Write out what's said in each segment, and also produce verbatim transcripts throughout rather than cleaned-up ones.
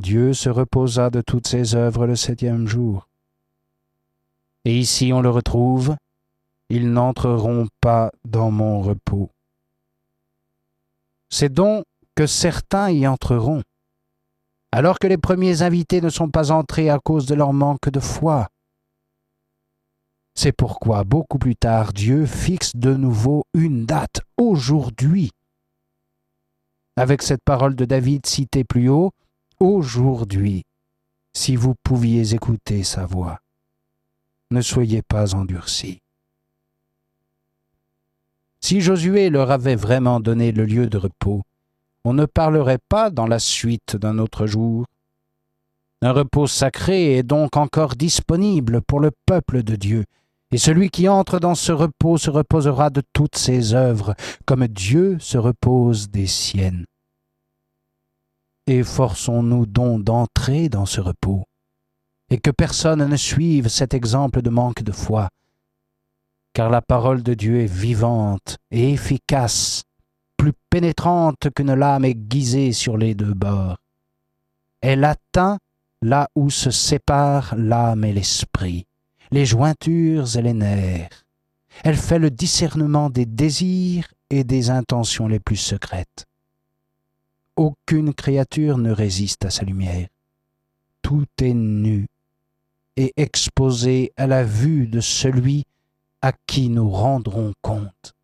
Dieu se reposa de toutes ses œuvres le septième jour. Et ici on le retrouve, ils n'entreront pas dans mon repos. C'est donc que certains y entreront, alors que les premiers invités ne sont pas entrés à cause de leur manque de foi. C'est pourquoi, beaucoup plus tard, Dieu fixe de nouveau une date, aujourd'hui. Avec cette parole de David citée plus haut, aujourd'hui, si vous pouviez écouter sa voix, ne soyez pas endurcis. Si Josué leur avait vraiment donné le lieu de repos, on ne parlerait pas dans la suite d'un autre jour. Un repos sacré est donc encore disponible pour le peuple de Dieu, et celui qui entre dans ce repos se reposera de toutes ses œuvres, comme Dieu se repose des siennes. Efforçons-nous donc d'entrer dans ce repos, et que personne ne suive cet exemple de manque de foi, car la parole de Dieu est vivante et efficace, plus pénétrante qu'une lame aiguisée sur les deux bords. Elle atteint là où se séparent l'âme et l'esprit, les jointures et les nerfs. Elle fait le discernement des désirs et des intentions les plus secrètes. Aucune créature ne résiste à sa lumière. Tout est nu et exposé à la vue de celui à qui nous rendrons compte.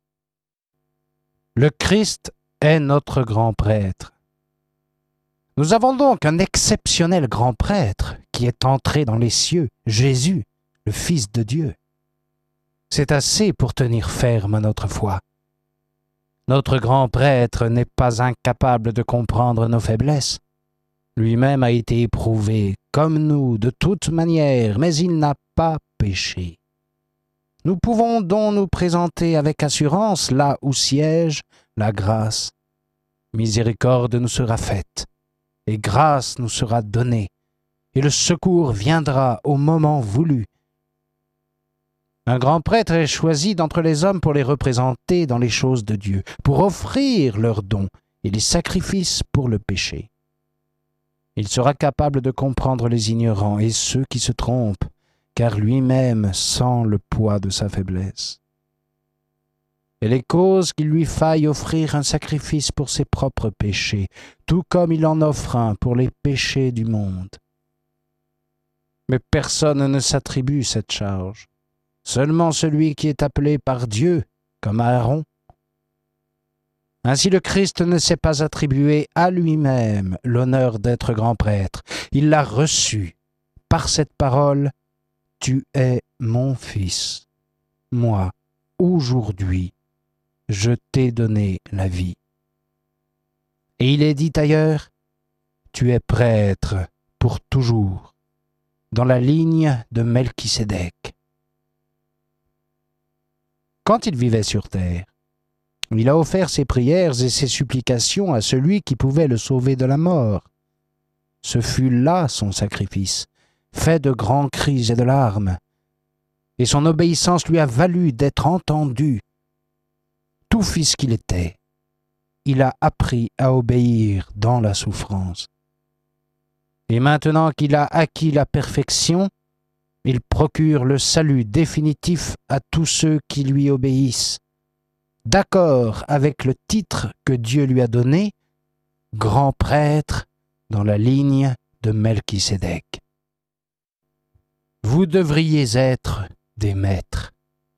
Le Christ est notre grand prêtre. Nous avons donc un exceptionnel grand prêtre qui est entré dans les cieux, Jésus, le Fils de Dieu. C'est assez pour tenir ferme notre foi. Notre grand prêtre n'est pas incapable de comprendre nos faiblesses. Lui-même a été éprouvé, comme nous, de toute manière, mais il n'a pas péché. Nous pouvons donc nous présenter avec assurance là où siège la grâce. Miséricorde nous sera faite, et grâce nous sera donnée, et le secours viendra au moment voulu. Un grand prêtre est choisi d'entre les hommes pour les représenter dans les choses de Dieu, pour offrir leurs dons et les sacrifices pour le péché. Il sera capable de comprendre les ignorants et ceux qui se trompent, car lui-même sent le poids de sa faiblesse. Et les causes qu'il lui faille offrir un sacrifice pour ses propres péchés, tout comme il en offre un pour les péchés du monde. Mais personne ne s'attribue cette charge, seulement celui qui est appelé par Dieu, comme Aaron. Ainsi le Christ ne s'est pas attribué à lui-même l'honneur d'être grand prêtre. Il l'a reçu par cette parole: « Tu es mon Fils. Moi, aujourd'hui, je t'ai donné la vie. » Et il est dit ailleurs: « Tu es prêtre pour toujours, dans la ligne de Melchisédek. » Quand il vivait sur terre, il a offert ses prières et ses supplications à celui qui pouvait le sauver de la mort. Ce fut là son sacrifice, fait de grands cris et de larmes, et son obéissance lui a valu d'être entendu. Tout fils qu'il était, il a appris à obéir dans la souffrance. Et maintenant qu'il a acquis la perfection, il procure le salut définitif à tous ceux qui lui obéissent, d'accord avec le titre que Dieu lui a donné, grand prêtre dans la ligne de Melchisédek. Vous devriez être des maîtres.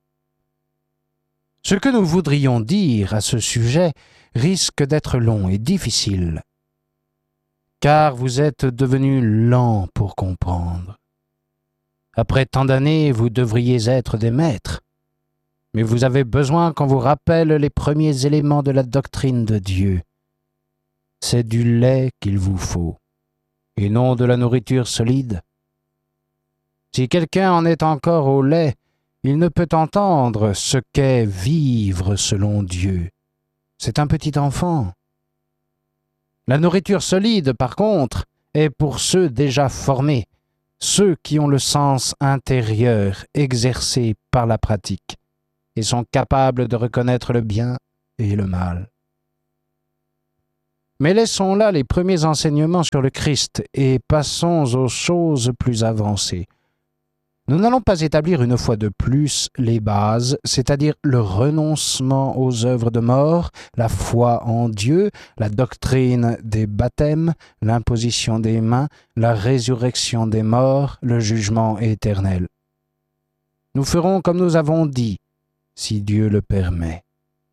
Ce que nous voudrions dire à ce sujet risque d'être long et difficile, car vous êtes devenus lents pour comprendre. Après tant d'années, vous devriez être des maîtres, mais vous avez besoin qu'on vous rappelle les premiers éléments de la doctrine de Dieu. C'est du lait qu'il vous faut, et non de la nourriture solide. Si quelqu'un en est encore au lait, il ne peut entendre ce qu'est vivre selon Dieu. C'est un petit enfant. La nourriture solide, par contre, est pour ceux déjà formés, ceux qui ont le sens intérieur exercé par la pratique et sont capables de reconnaître le bien et le mal. Mais laissons là les premiers enseignements sur le Christ et passons aux choses plus avancées. Nous n'allons pas établir une fois de plus les bases, c'est-à-dire le renoncement aux œuvres de mort, la foi en Dieu, la doctrine des baptêmes, l'imposition des mains, la résurrection des morts, le jugement éternel. Nous ferons comme nous avons dit, si Dieu le permet.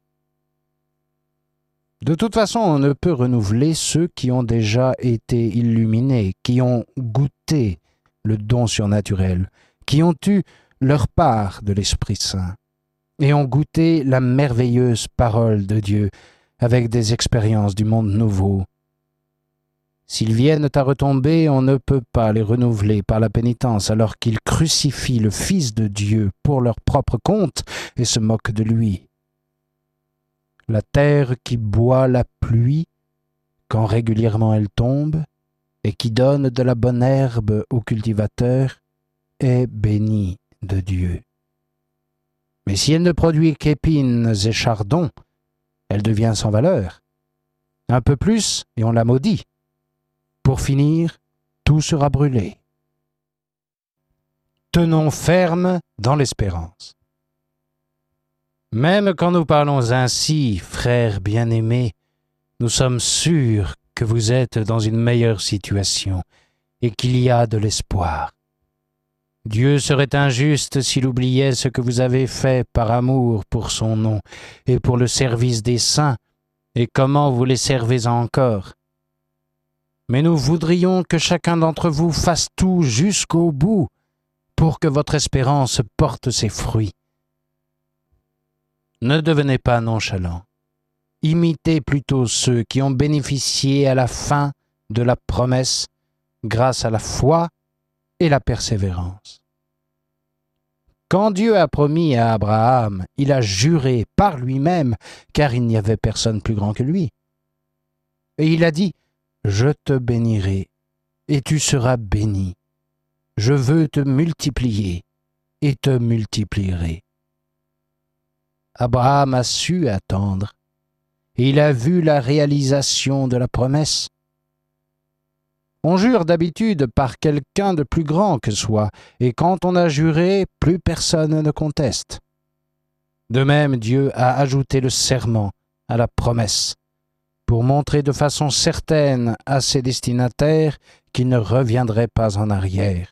De toute façon, on ne peut renouveler ceux qui ont déjà été illuminés, qui ont goûté le don surnaturel, qui ont eu leur part de l'Esprit Saint et ont goûté la merveilleuse parole de Dieu avec des expériences du monde nouveau. S'ils viennent à retomber, on ne peut pas les renouveler par la pénitence alors qu'ils crucifient le Fils de Dieu pour leur propre compte et se moquent de lui. La terre qui boit la pluie quand régulièrement elle tombe et qui donne de la bonne herbe aux cultivateurs est bénie de Dieu. Mais si elle ne produit qu'épines et chardons, elle devient sans valeur. Un peu plus et on la maudit. Pour finir, tout sera brûlé. Tenons ferme dans l'espérance. Même quand nous parlons ainsi, frères bien-aimés, nous sommes sûrs que vous êtes dans une meilleure situation et qu'il y a de l'espoir. Dieu serait injuste s'il oubliait ce que vous avez fait par amour pour son nom et pour le service des saints, et comment vous les servez encore. Mais nous voudrions que chacun d'entre vous fasse tout jusqu'au bout pour que votre espérance porte ses fruits. Ne devenez pas nonchalants. Imitez plutôt ceux qui ont bénéficié à la fin de la promesse grâce à la foi et la persévérance. Quand Dieu a promis à Abraham, il a juré par lui-même, car il n'y avait personne plus grand que lui. Et il a dit, « Je te bénirai, et tu seras béni. Je veux te multiplier, et te multiplierai. » Abraham a su attendre, et il a vu la réalisation de la promesse. On jure d'habitude par quelqu'un de plus grand que soi, et quand on a juré, plus personne ne conteste. De même, Dieu a ajouté le serment à la promesse, pour montrer de façon certaine à ses destinataires qu'il ne reviendrait pas en arrière.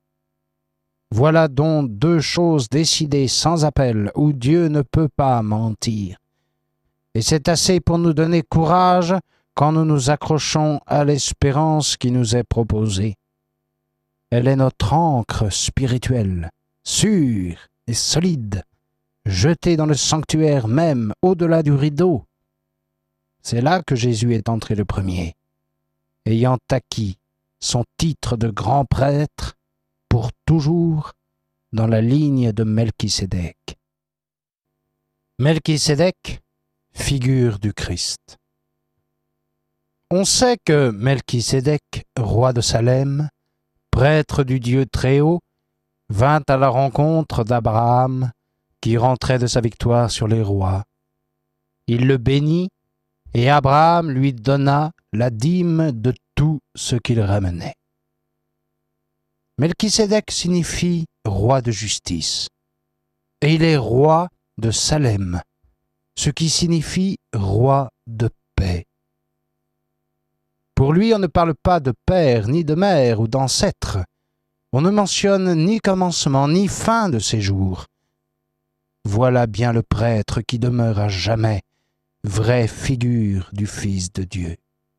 Voilà donc deux choses décidées sans appel, où Dieu ne peut pas mentir. Et c'est assez pour nous donner courage quand nous nous accrochons à l'espérance qui nous est proposée. Elle est notre ancre spirituelle, sûre et solide, jetée dans le sanctuaire même, au-delà du rideau. C'est là que Jésus est entré le premier, ayant acquis son titre de grand prêtre pour toujours dans la ligne de Melchisédek. Melchisédek, figure du Christ. On sait que Melchisédek, roi de Salem, prêtre du Dieu Très-Haut, vint à la rencontre d'Abraham qui rentrait de sa victoire sur les rois. Il le bénit et Abraham lui donna la dîme de tout ce qu'il ramenait. Melchisédek signifie roi de justice, et il est roi de Salem, ce qui signifie roi de paix. Pour lui, on ne parle pas de père, ni de mère ou d'ancêtre. On ne mentionne ni commencement, ni fin de ses jours. Voilà bien le prêtre qui demeure à jamais, vraie figure du Fils de Dieu.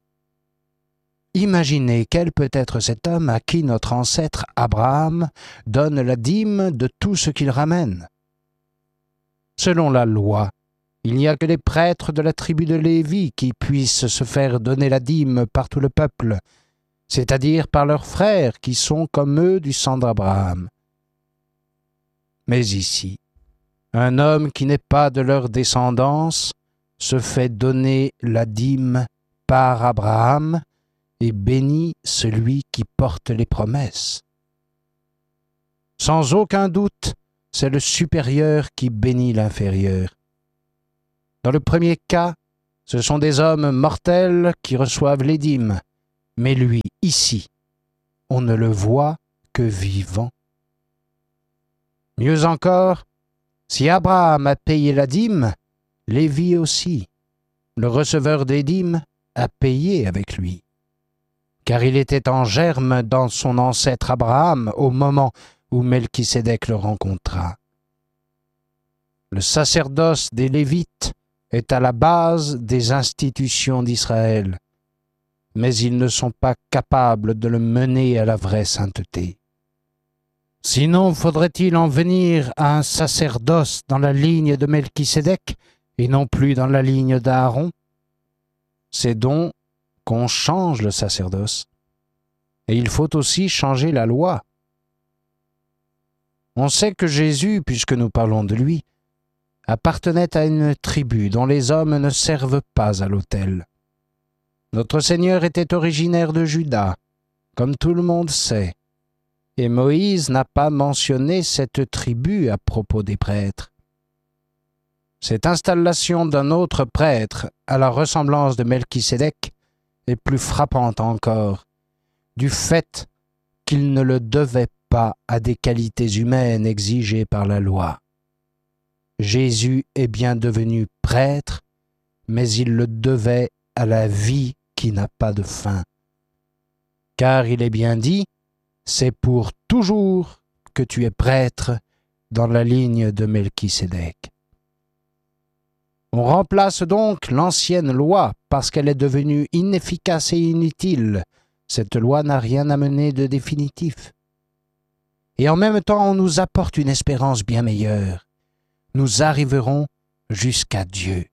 Imaginez quel peut être cet homme à qui notre ancêtre Abraham donne la dîme de tout ce qu'il ramène. Selon la loi, il n'y a que les prêtres de la tribu de Lévi qui puissent se faire donner la dîme par tout le peuple, c'est-à-dire par leurs frères qui sont comme eux du sang d'Abraham. Mais ici, un homme qui n'est pas de leur descendance se fait donner la dîme par Abraham et bénit celui qui porte les promesses. Sans aucun doute, c'est le supérieur qui bénit l'inférieur. Dans le premier cas, Ce sont des hommes mortels qui reçoivent les dîmes, mais lui, ici, on ne le voit que vivant. Mieux encore, si Abraham a payé la dîme, Lévi aussi, le receveur des dîmes, a payé avec lui. Car il était en germe dans son ancêtre Abraham au moment où Melchisédek le rencontra. Le sacerdoce des Lévites est à la base des institutions d'Israël, mais ils ne sont pas capables de le mener à la vraie sainteté. Sinon, faudrait-il en venir à un sacerdoce dans la ligne de Melchisédek et non plus dans la ligne d'Aaron? C'est donc qu'on change le sacerdoce. Et il faut aussi changer la loi. On sait que Jésus, puisque nous parlons de lui, appartenait à une tribu dont les hommes ne servent pas à l'autel. Notre Seigneur était originaire de Juda, comme tout le monde sait, et Moïse n'a pas mentionné cette tribu à propos des prêtres. Cette installation d'un autre prêtre à la ressemblance de Melchisédek est plus frappante encore, du fait qu'il ne le devait pas à des qualités humaines exigées par la loi. Jésus est bien devenu prêtre, mais il le devait à la vie qui n'a pas de fin. Car il est bien dit, c'est pour toujours que tu es prêtre dans la ligne de Melchisédek. On remplace donc l'ancienne loi parce qu'elle est devenue inefficace et inutile. Cette loi n'a rien amené de définitif. Et en même temps, on nous apporte une espérance bien meilleure. Nous arriverons jusqu'à Dieu.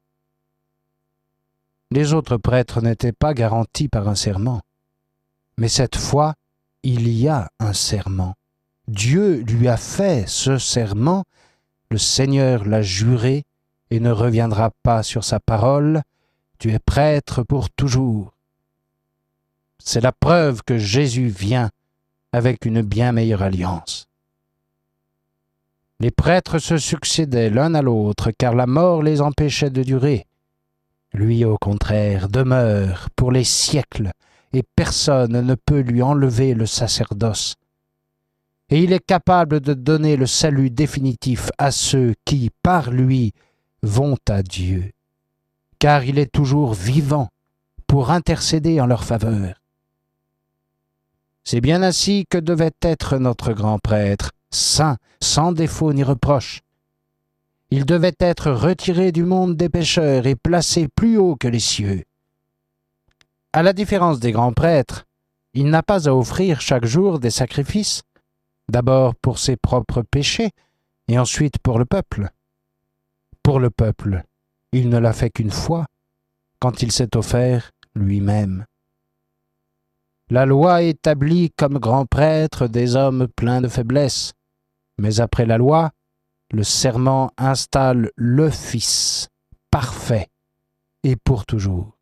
Les autres prêtres n'étaient pas garantis par un serment. Mais cette fois, il y a un serment. Dieu lui a fait ce serment, le Seigneur l'a juré et ne reviendra pas sur sa parole. Tu es prêtre pour toujours. C'est la preuve que Jésus vient avec une bien meilleure alliance. Les prêtres se succédaient l'un à l'autre, car la mort les empêchait de durer. Lui, au contraire, demeure pour les siècles, et personne ne peut lui enlever le sacerdoce. Et il est capable de donner le salut définitif à ceux qui, par lui, vont à Dieu, car il est toujours vivant pour intercéder en leur faveur. C'est bien ainsi que devait être notre grand prêtre, saint, sans défaut ni reproche. Il devait être retiré du monde des pécheurs et placé plus haut que les cieux. À la différence des grands prêtres, il n'a pas à offrir chaque jour des sacrifices, d'abord pour ses propres péchés et ensuite pour le peuple. Pour le peuple, il ne l'a fait qu'une fois, quand il s'est offert lui-même. La loi établit comme grands prêtres des hommes pleins de faiblesse, mais après la loi, le serment installe le Fils, parfait et pour toujours.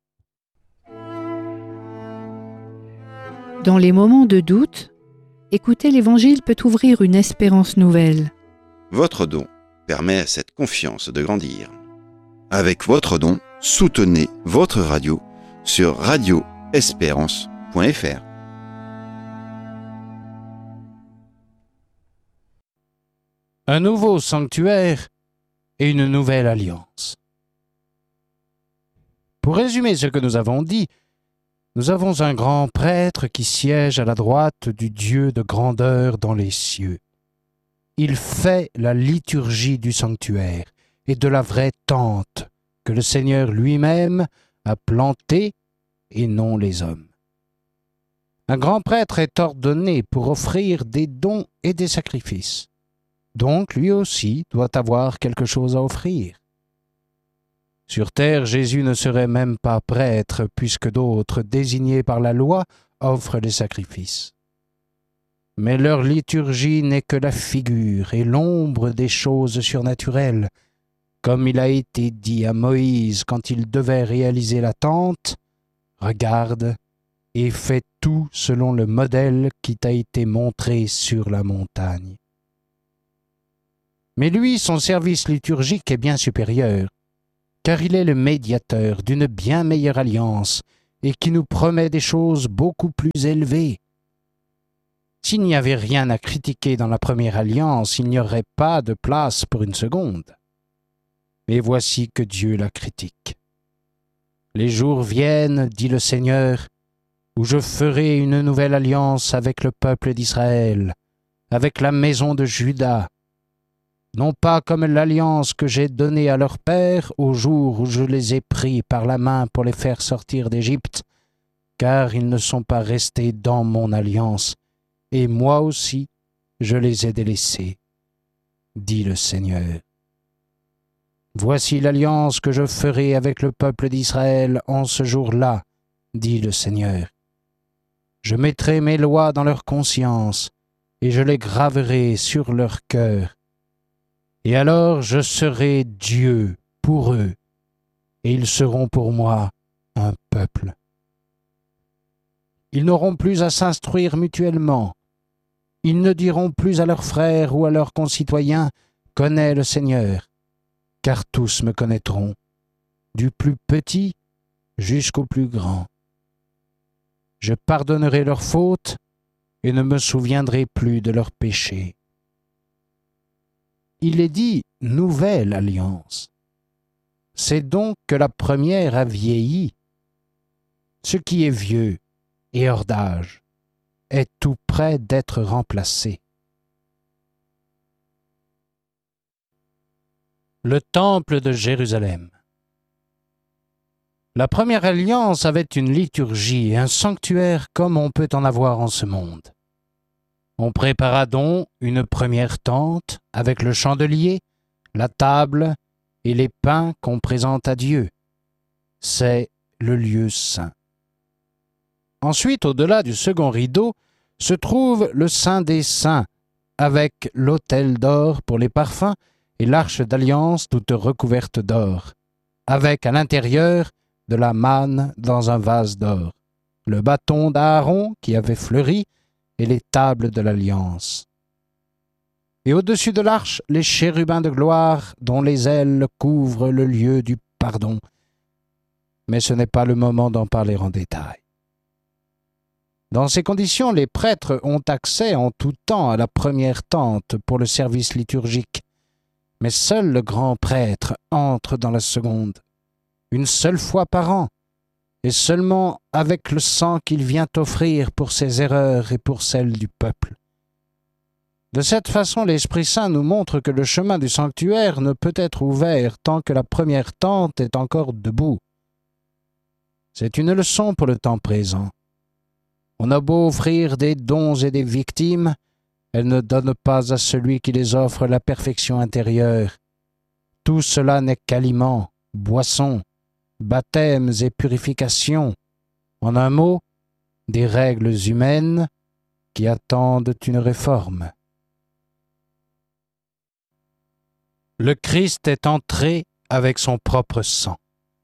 Dans les moments de doute, écouter l'Évangile peut ouvrir une espérance nouvelle. Votre don permet à cette confiance de grandir. Avec votre don, soutenez votre radio sur radio espérance point f r. Un nouveau sanctuaire et une nouvelle alliance. Pour résumer ce que nous avons dit, nous avons un grand prêtre qui siège à la droite du Dieu de grandeur dans les cieux. Il fait la liturgie du sanctuaire et de la vraie tente que le Seigneur lui-même a plantée et non les hommes. Un grand prêtre est ordonné pour offrir des dons et des sacrifices. Donc lui aussi doit avoir quelque chose à offrir. Sur terre, Jésus ne serait même pas prêtre, puisque d'autres, désignés par la loi, offrent les sacrifices. Mais leur liturgie n'est que la figure et l'ombre des choses surnaturelles, comme il a été dit à Moïse quand il devait réaliser la tente, « Regarde et fais tout selon le modèle qui t'a été montré sur la montagne. » Mais lui, son service liturgique est bien supérieur, car il est le médiateur d'une bien meilleure alliance et qui nous promet des choses beaucoup plus élevées. S'il n'y avait rien à critiquer dans la première alliance, il n'y aurait pas de place pour une seconde. Mais voici que Dieu la critique. Les jours viennent, dit le Seigneur, où je ferai une nouvelle alliance avec le peuple d'Israël, avec la maison de Juda, non pas comme l'alliance que j'ai donnée à leur père au jour où je les ai pris par la main pour les faire sortir d'Égypte, car ils ne sont pas restés dans mon alliance, et moi aussi je les ai délaissés, dit le Seigneur. Voici l'alliance que je ferai avec le peuple d'Israël en ce jour-là, dit le Seigneur. Je mettrai mes lois dans leur conscience, et je les graverai sur leur cœur. Et alors je serai Dieu pour eux, et ils seront pour moi un peuple. Ils n'auront plus à s'instruire mutuellement. Ils ne diront plus à leurs frères ou à leurs concitoyens « Connais le Seigneur », car tous me connaîtront, du plus petit jusqu'au plus grand. Je pardonnerai leurs fautes et ne me souviendrai plus de leurs péchés. Il est dit « nouvelle alliance ». C'est donc que la première a vieilli. Ce qui est vieux et hors d'âge est tout près d'être remplacé. Le temple de Jérusalem. La première alliance avait une liturgie et un sanctuaire comme on peut en avoir en ce monde. On prépara donc une première tente avec le chandelier, la table et les pains qu'on présente à Dieu. C'est le lieu saint. Ensuite, au-delà du second rideau, se trouve le Saint des Saints, avec l'autel d'or pour les parfums et l'arche d'alliance toute recouverte d'or, avec à l'intérieur de la manne dans un vase d'or, le bâton d'Aaron qui avait fleuri et les tables de l'alliance. Et au-dessus de l'arche, les chérubins de gloire dont les ailes couvrent le lieu du pardon. Mais ce n'est pas le moment d'en parler en détail. Dans ces conditions, les prêtres ont accès en tout temps à la première tente pour le service liturgique, mais seul le grand prêtre entre dans la seconde, une seule fois par an, et seulement avec le sang qu'il vient offrir pour ses erreurs et pour celles du peuple. De cette façon, l'Esprit Saint nous montre que le chemin du sanctuaire ne peut être ouvert tant que la première tente est encore debout. C'est une leçon pour le temps présent. On a beau offrir des dons et des victimes, elles ne donnent pas à celui qui les offre la perfection intérieure. Tout cela n'est qu'aliments, boissons, baptêmes et purifications. En un mot, des règles humaines qui attendent une réforme. Le Christ est entré avec son propre sang.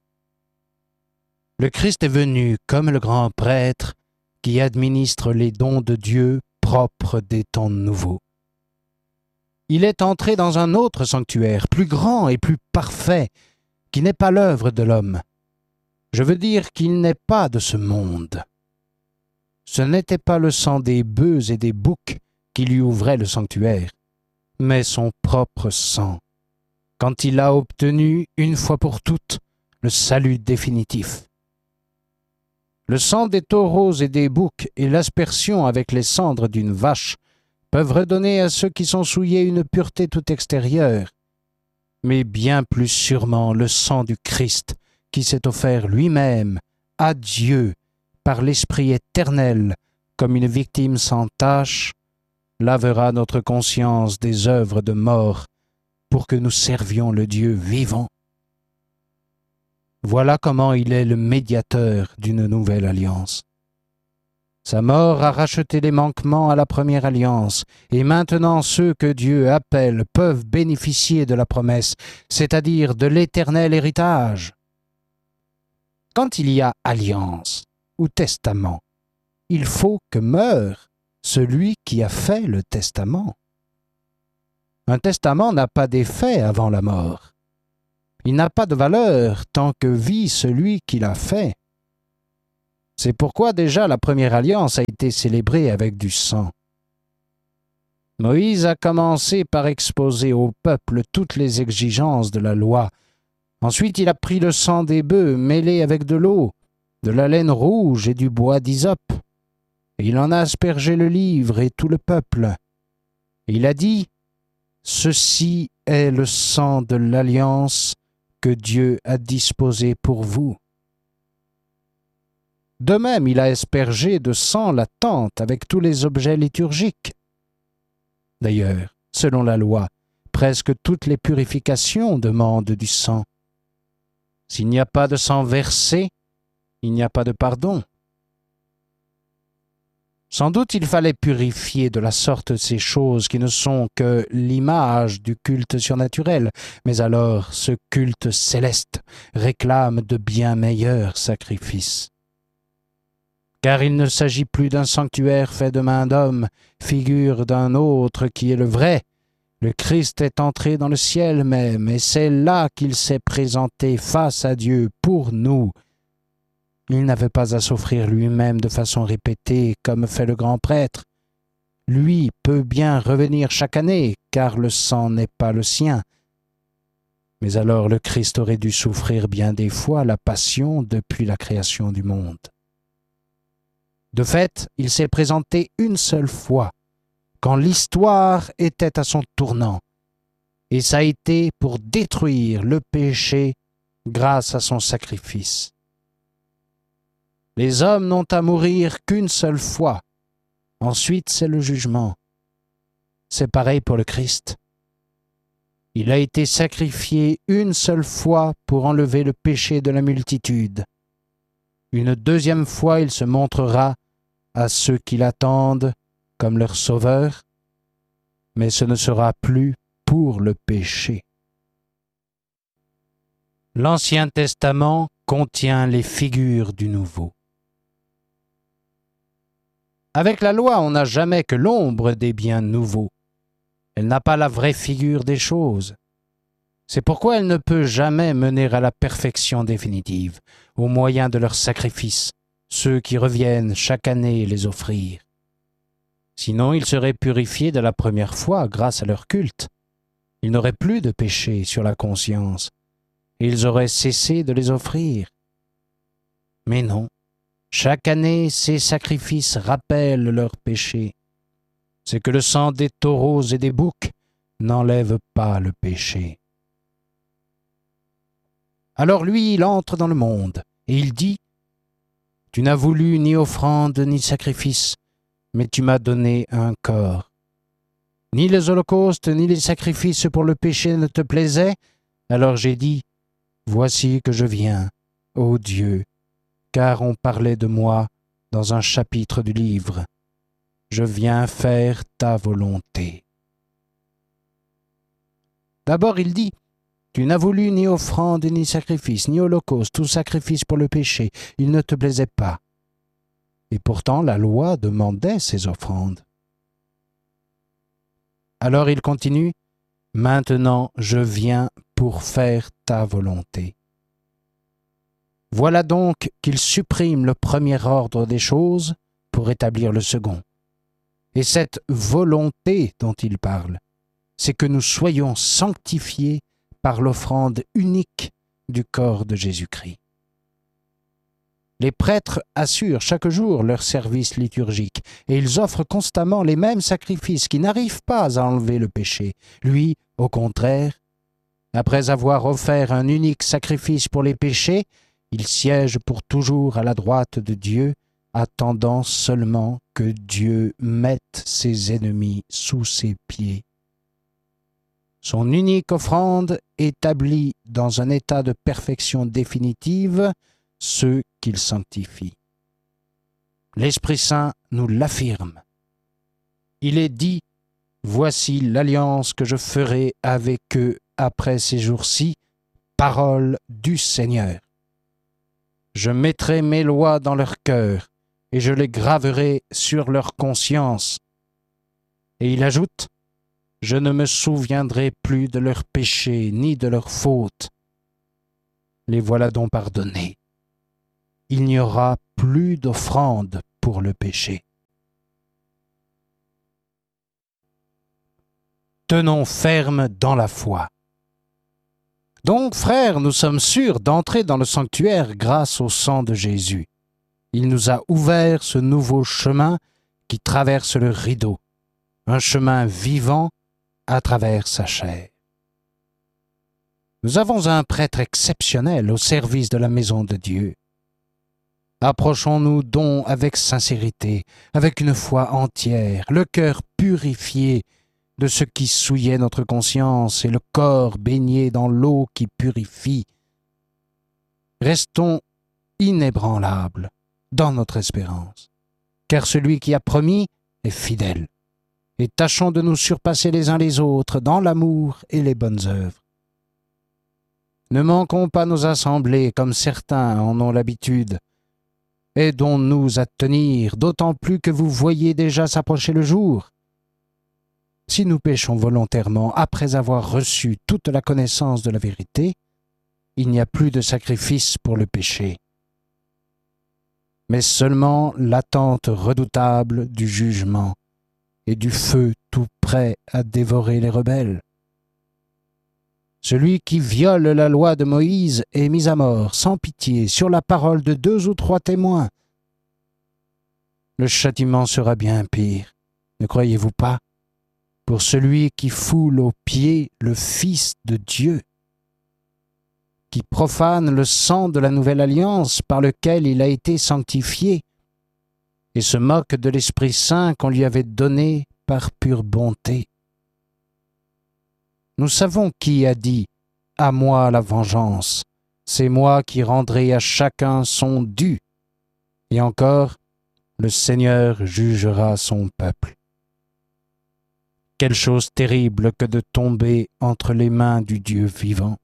Le Christ est venu comme le grand prêtre qui administre les dons de Dieu propres des temps nouveaux. Il est entré dans un autre sanctuaire, plus grand et plus parfait, qui n'est pas l'œuvre de l'homme. Je veux dire qu'il n'est pas de ce monde. Ce n'était pas le sang des bœufs et des boucs qui lui ouvrait le sanctuaire, mais son propre sang, quand il a obtenu, une fois pour toutes, le salut définitif. Le sang des taureaux et des boucs et l'aspersion avec les cendres d'une vache peuvent redonner à ceux qui sont souillés une pureté toute extérieure, mais bien plus sûrement le sang du Christ qui s'est offert lui-même à Dieu par l'Esprit éternel comme une victime sans tache, lavera notre conscience des œuvres de mort pour que nous servions le Dieu vivant. Voilà comment il est le médiateur d'une nouvelle alliance. Sa mort a racheté les manquements à la première alliance, et maintenant ceux que Dieu appelle peuvent bénéficier de la promesse, c'est-à-dire de l'éternel héritage. Quand il y a alliance ou testament, il faut que meure celui qui a fait le testament. Un testament n'a pas d'effet avant la mort. Il n'a pas de valeur tant que vit celui qui l'a fait. C'est pourquoi déjà la première alliance a été célébrée avec du sang. Moïse a commencé par exposer au peuple toutes les exigences de la loi. Ensuite, il a pris le sang des bœufs mêlé avec de l'eau, de la laine rouge et du bois d'hysope. Et il en a aspergé le livre et tout le peuple. Et il a dit, « Ceci est le sang de l'alliance que Dieu a disposé pour vous. » De même, il a aspergé de sang la tente avec tous les objets liturgiques. D'ailleurs, selon la loi, presque toutes les purifications demandent du sang. S'il n'y a pas de sang versé, il n'y a pas de pardon. Sans doute il fallait purifier de la sorte ces choses qui ne sont que l'image du culte surnaturel, mais alors ce culte céleste réclame de bien meilleurs sacrifices. Car il ne s'agit plus d'un sanctuaire fait de main d'homme, figure d'un autre qui est le vrai. Le Christ est entré dans le ciel même, et c'est là qu'il s'est présenté face à Dieu pour nous. Il n'avait pas à s'offrir lui-même de façon répétée, comme fait le grand prêtre. Lui peut bien revenir chaque année, car le sang n'est pas le sien. Mais alors le Christ aurait dû souffrir bien des fois la passion depuis la création du monde. De fait, il s'est présenté une seule fois, quand l'histoire était à son tournant, et ça a été pour détruire le péché grâce à son sacrifice. Les hommes n'ont à mourir qu'une seule fois, ensuite c'est le jugement. C'est pareil pour le Christ. Il a été sacrifié une seule fois pour enlever le péché de la multitude. Une deuxième fois, il se montrera à ceux qui l'attendent comme leur sauveur, mais ce ne sera plus pour le péché. L'Ancien Testament contient les figures du Nouveau. Avec la loi, on n'a jamais que l'ombre des biens nouveaux. Elle n'a pas la vraie figure des choses. C'est pourquoi elle ne peut jamais mener à la perfection définitive, au moyen de leurs sacrifices, ceux qui reviennent chaque année les offrir. Sinon, ils seraient purifiés de la première fois grâce à leur culte. Ils n'auraient plus de péché sur la conscience, et ils auraient cessé de les offrir. Mais non, chaque année, ces sacrifices rappellent leurs péchés. C'est que le sang des taureaux et des boucs n'enlève pas le péché. Alors lui, il entre dans le monde, et il dit, « Tu n'as voulu ni offrande ni sacrifice, mais tu m'as donné un corps. Ni les holocaustes ni les sacrifices pour le péché ne te plaisaient, alors j'ai dit, voici que je viens, ô Dieu, car on parlait de moi dans un chapitre du livre. Je viens faire ta volonté. » D'abord il dit, « Tu n'as voulu ni offrande ni sacrifice, ni holocauste ou sacrifice pour le péché. Il ne te plaisait pas. » Et pourtant la loi demandait ces offrandes. Alors il continue, « Maintenant je viens pour faire ta volonté. » Voilà donc qu'il supprime le premier ordre des choses pour établir le second. Et cette volonté dont il parle, c'est que nous soyons sanctifiés par l'offrande unique du corps de Jésus-Christ. Les prêtres assurent chaque jour leur service liturgique et ils offrent constamment les mêmes sacrifices qui n'arrivent pas à enlever le péché. Lui, au contraire, après avoir offert un unique sacrifice pour les péchés, il siège pour toujours à la droite de Dieu, attendant seulement que Dieu mette ses ennemis sous ses pieds. Son unique offrande établit dans un état de perfection définitive ceux qu'il sanctifie. L'Esprit Saint nous l'affirme. Il est dit, « Voici l'alliance que je ferai avec eux après ces jours-ci, parole du Seigneur. Je mettrai mes lois dans leur cœur et je les graverai sur leur conscience. » Et il ajoute, « Je ne me souviendrai plus de leurs péchés ni de leurs fautes. les voilà donc pardonnés. Il n'y aura plus d'offrande pour le péché. Tenons ferme dans la foi. Donc, frères, nous sommes sûrs d'entrer dans le sanctuaire grâce au sang de Jésus. Il nous a ouvert ce nouveau chemin qui traverse le rideau, un chemin vivant à travers sa chair. Nous avons un prêtre exceptionnel au service de la maison de Dieu. Approchons-nous donc avec sincérité, avec une foi entière, le cœur purifié de ce qui souillait notre conscience et le corps baigné dans l'eau qui purifie. Restons inébranlables dans notre espérance, car celui qui a promis est fidèle, et tâchons de nous surpasser les uns les autres dans l'amour et les bonnes œuvres. Ne manquons pas nos assemblées comme certains en ont l'habitude. Aidons-nous à tenir, d'autant plus que vous voyez déjà s'approcher le jour. Si nous péchons volontairement après avoir reçu toute la connaissance de la vérité, il n'y a plus de sacrifice pour le péché, mais seulement l'attente redoutable du jugement et du feu tout prêt à dévorer les rebelles. Celui qui viole la loi de Moïse est mis à mort, sans pitié, sur la parole de deux ou trois témoins. Le châtiment sera bien pire, ne croyez-vous pas, pour celui qui foule aux pieds le Fils de Dieu, qui profane le sang de la nouvelle alliance par lequel il a été sanctifié, et se moque de l'Esprit Saint qu'on lui avait donné par pure bonté. Nous savons qui a dit « À moi la vengeance, c'est moi qui rendrai à chacun son dû. » Et encore, le Seigneur jugera son peuple. Quelle chose terrible que de tomber entre les mains du Dieu vivant.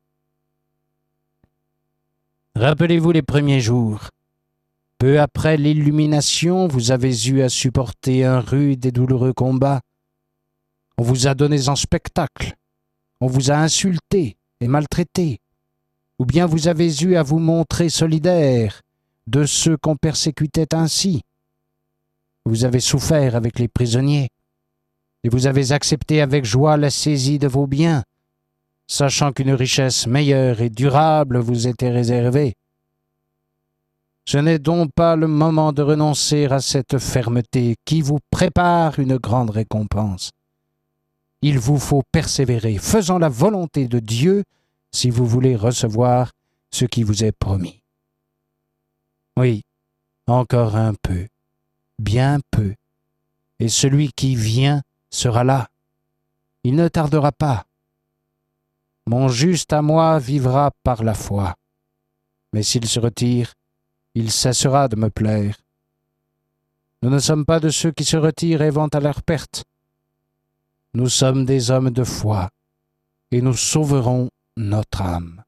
Rappelez-vous les premiers jours. Peu après l'illumination, vous avez eu à supporter un rude et douloureux combat. On vous a donné en spectacle. On vous a insulté et maltraité, ou bien vous avez eu à vous montrer solidaire de ceux qu'on persécutait ainsi. Vous avez souffert avec les prisonniers, et vous avez accepté avec joie la saisie de vos biens, sachant qu'une richesse meilleure et durable vous était réservée. Ce n'est donc pas le moment de renoncer à cette fermeté qui vous prépare une grande récompense. Il vous faut persévérer, faisant la volonté de Dieu si vous voulez recevoir ce qui vous est promis. Oui, encore un peu, bien peu, et celui qui vient sera là. Il ne tardera pas. Mon juste à moi vivra par la foi, mais s'il se retire, il cessera de me plaire. Nous ne sommes pas de ceux qui se retirent et vont à leur perte. Nous sommes des hommes de foi, et nous sauverons notre âme.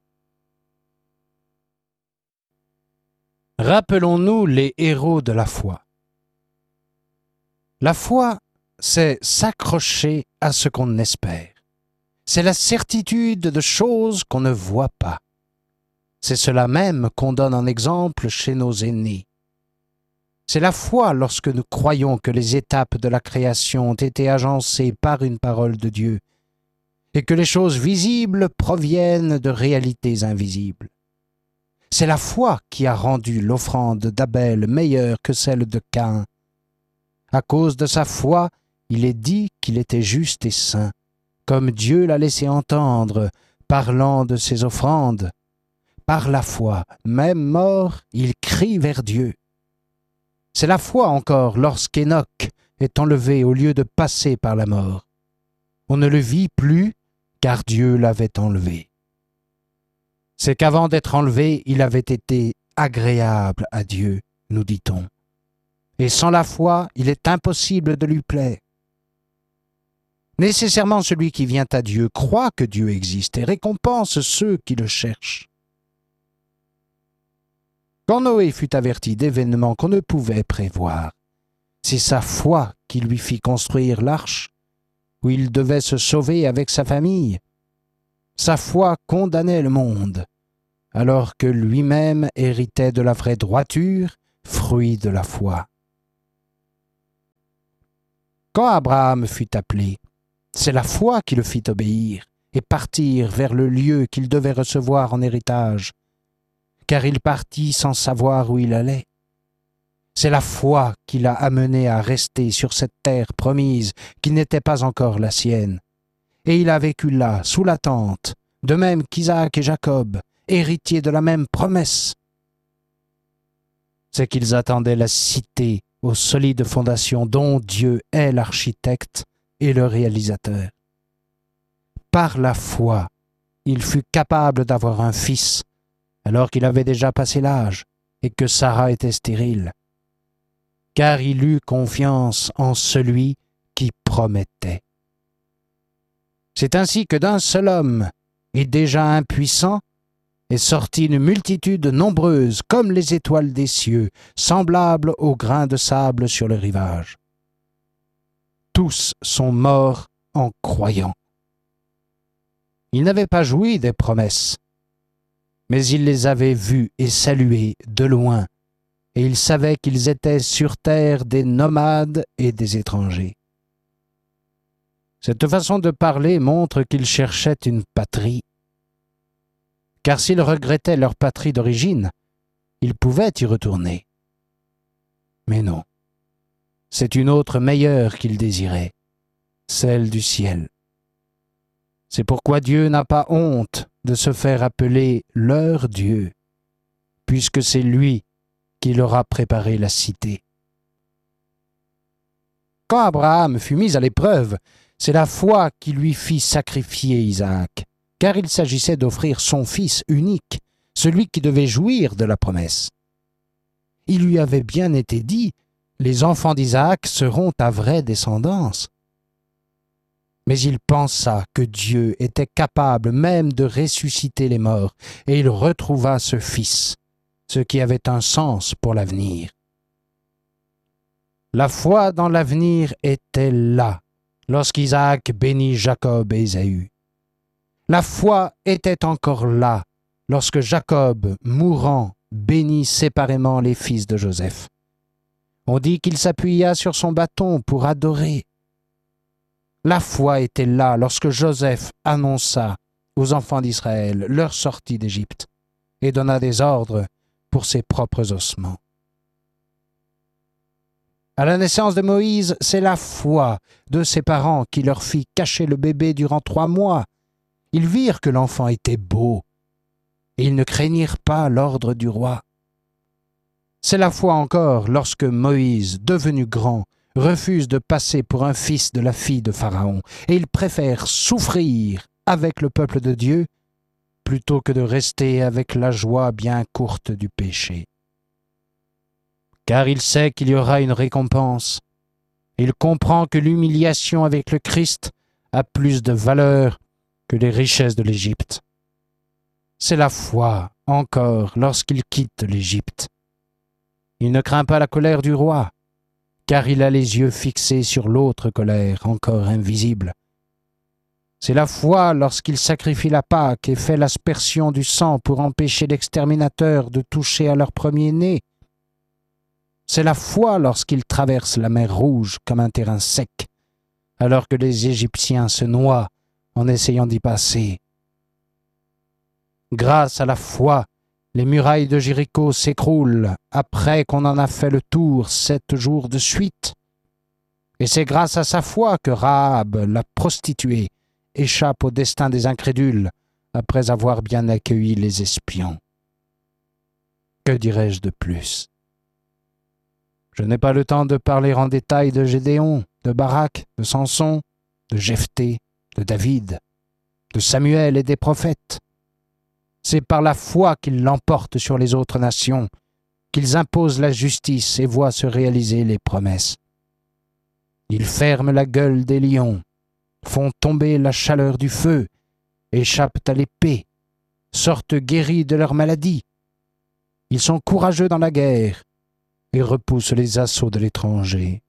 Rappelons-nous les héros de la foi. La foi, c'est s'accrocher à ce qu'on espère. C'est la certitude de choses qu'on ne voit pas. C'est cela même qu'on donne en exemple chez nos aînés. C'est la foi lorsque nous croyons que les étapes de la création ont été agencées par une parole de Dieu et que les choses visibles proviennent de réalités invisibles. C'est la foi qui a rendu l'offrande d'Abel meilleure que celle de Caïn. À cause de sa foi, il est dit qu'il était juste et saint, comme Dieu l'a laissé entendre, parlant de ses offrandes. Par la foi, même mort, il crie vers Dieu. C'est la foi encore lorsqu'Enoch est enlevé au lieu de passer par la mort. On ne le vit plus, car Dieu l'avait enlevé. C'est qu'avant d'être enlevé, il avait été agréable à Dieu, nous dit-on. Et sans la foi, il est impossible de lui plaire. Nécessairement, celui qui vient à Dieu croit que Dieu existe et récompense ceux qui le cherchent. Quand Noé fut averti d'événements qu'on ne pouvait prévoir, c'est sa foi qui lui fit construire l'arche, où il devait se sauver avec sa famille. Sa foi condamnait le monde, alors que lui-même héritait de la vraie droiture, fruit de la foi. Quand Abraham fut appelé, c'est la foi qui le fit obéir et partir vers le lieu qu'il devait recevoir en héritage, car il partit sans savoir où il allait. C'est la foi qui l'a amené à rester sur cette terre promise qui n'était pas encore la sienne. Et il a vécu là, sous la tente, de même qu'Isaac et Jacob, héritiers de la même promesse. C'est qu'ils attendaient la cité aux solides fondations dont Dieu est l'architecte et le réalisateur. Par la foi, il fut capable d'avoir un fils, alors qu'il avait déjà passé l'âge et que Sarah était stérile, car il eut confiance en celui qui promettait. C'est ainsi que d'un seul homme, et déjà impuissant, est sortie une multitude nombreuse comme les étoiles des cieux, semblables aux grains de sable sur le rivage. Tous sont morts en croyant. Ils n'avaient pas joui des promesses, mais ils les avaient vues et saluées de loin, et ils savaient qu'ils étaient sur terre des nomades et des étrangers. Cette façon de parler montre qu'ils cherchaient une patrie, car s'ils regrettaient leur patrie d'origine, ils pouvaient y retourner. Mais non, c'est une autre meilleure qu'ils désiraient, celle du ciel. C'est pourquoi Dieu n'a pas honte de se faire appeler leur Dieu, puisque c'est lui qui leur a préparé la cité. Quand Abraham fut mis à l'épreuve, c'est la foi qui lui fit sacrifier Isaac, car il s'agissait d'offrir son fils unique, celui qui devait jouir de la promesse. Il lui avait bien été dit, les enfants d'Isaac seront ta vraie descendance. Mais il pensa que Dieu était capable même de ressusciter les morts, et il retrouva ce fils, ce qui avait un sens pour l'avenir. La foi dans l'avenir était là, lorsqu'Isaac bénit Jacob et Ésaü. La foi était encore là, lorsque Jacob, mourant, bénit séparément les fils de Joseph. On dit qu'il s'appuya sur son bâton pour adorer. La foi était là lorsque Joseph annonça aux enfants d'Israël leur sortie d'Égypte et donna des ordres pour ses propres ossements. À la naissance de Moïse, c'est la foi de ses parents qui leur fit cacher le bébé durant trois mois. Ils virent que l'enfant était beau, et ils ne craignirent pas l'ordre du roi. C'est la foi encore lorsque Moïse, devenu grand, refuse de passer pour un fils de la fille de Pharaon, et il préfère souffrir avec le peuple de Dieu plutôt que de rester avec la joie bien courte du péché. Car il sait qu'il y aura une récompense. Il comprend que l'humiliation avec le Christ a plus de valeur que les richesses de l'Égypte. C'est la foi encore lorsqu'il quitte l'Égypte. Il ne craint pas la colère du roi, car il a les yeux fixés sur l'autre colère, encore invisible. C'est la foi lorsqu'il sacrifie la Pâque et fait l'aspersion du sang pour empêcher l'exterminateur de toucher à leur premier-né. C'est la foi lorsqu'il traverse la mer Rouge comme un terrain sec, alors que les Égyptiens se noient en essayant d'y passer. Grâce à la foi, les murailles de Jéricho s'écroulent après qu'on en a fait le tour sept jours de suite. Et c'est grâce à sa foi que Rahab, la prostituée, échappe au destin des incrédules après avoir bien accueilli les espions. Que dirais-je de plus? Je n'ai pas le temps de parler en détail de Gédéon, de Barak, de Samson, de Jephthé, de David, de Samuel et des prophètes. C'est par la foi qu'ils l'emportent sur les autres nations, qu'ils imposent la justice et voient se réaliser les promesses. Ils ferment la gueule des lions, font tomber la chaleur du feu, échappent à l'épée, sortent guéris de leur maladie. Ils sont courageux dans la guerre et repoussent les assauts de l'étranger.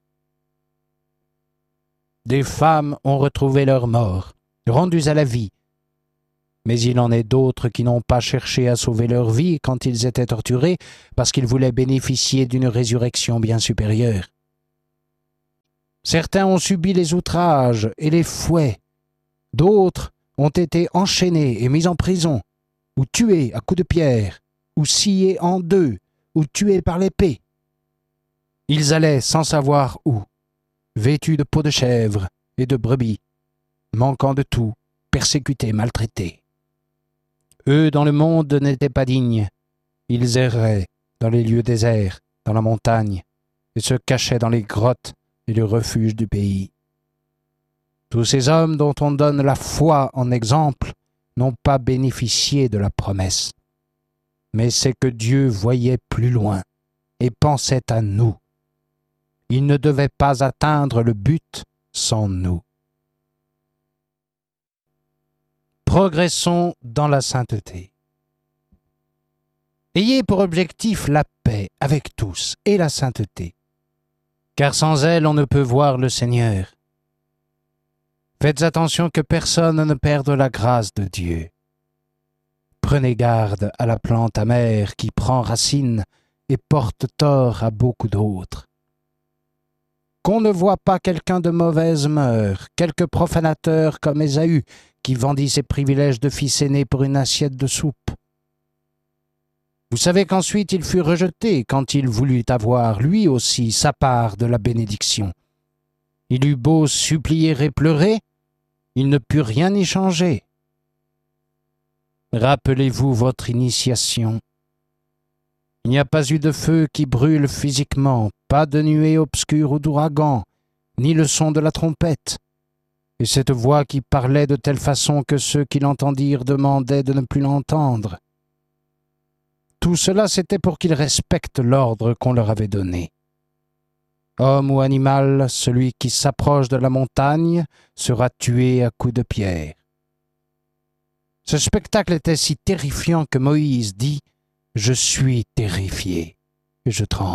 Des femmes ont retrouvé leurs morts, rendus à la vie, Mais il en est d'autres qui n'ont pas cherché à sauver leur vie quand ils étaient torturés parce qu'ils voulaient bénéficier d'une résurrection bien supérieure. Certains ont subi les outrages et les fouets. D'autres ont été enchaînés et mis en prison, ou tués à coups de pierre, ou sciés en deux, ou tués par l'épée. Ils allaient sans savoir où, vêtus de peaux de chèvre et de brebis, manquant de tout, persécutés, maltraités. Eux, dans le monde, n'étaient pas dignes. Ils erraient dans les lieux déserts, dans la montagne, et se cachaient dans les grottes et les refuges du pays. Tous ces hommes dont on donne la foi en exemple n'ont pas bénéficié de la promesse. Mais c'est que Dieu voyait plus loin et pensait à nous. Il ne devait pas atteindre le but sans nous. Progressons dans la sainteté. Ayez pour objectif la paix avec tous et la sainteté, car sans elle on ne peut voir le Seigneur. Faites attention que personne ne perde la grâce de Dieu. Prenez garde à la plante amère qui prend racine et porte tort à beaucoup d'autres. Qu'on ne voit pas quelqu'un de mauvaise mœurs, quelque profanateur comme Ésaü, qui vendit ses privilèges de fils aîné pour une assiette de soupe. Vous savez qu'ensuite il fut rejeté quand il voulut avoir, lui aussi, sa part de la bénédiction. Il eut beau supplier et pleurer, il ne put rien y changer. Rappelez-vous votre initiation. Il n'y a pas eu de feu qui brûle physiquement, pas de nuée obscure ou d'ouragan, ni le son de la trompette, et cette voix qui parlait de telle façon que ceux qui l'entendirent demandaient de ne plus l'entendre. Tout cela, c'était pour qu'ils respectent l'ordre qu'on leur avait donné. Homme ou animal, celui qui s'approche de la montagne sera tué à coups de pierre. Ce spectacle était si terrifiant que Moïse dit « Je suis terrifié et je tremble ».